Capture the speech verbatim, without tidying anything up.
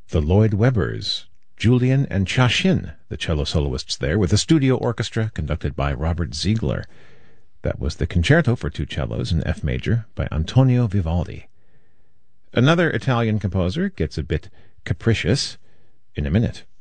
The Lloyd Webbers, Julian and Chashin, the cello soloists there, with a studio orchestra conducted by Robert Ziegler. That was the Concerto for Two Cellos in F major by Antonio Vivaldi. Another Italian composer gets a bit capricious in a minute.